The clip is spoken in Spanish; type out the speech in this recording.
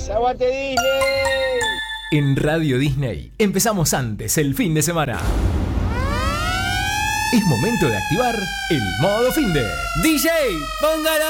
10. ¡Aguante Disney! En Radio Disney empezamos antes el fin de semana. Es momento de activar el modo finde. DJ, póngala.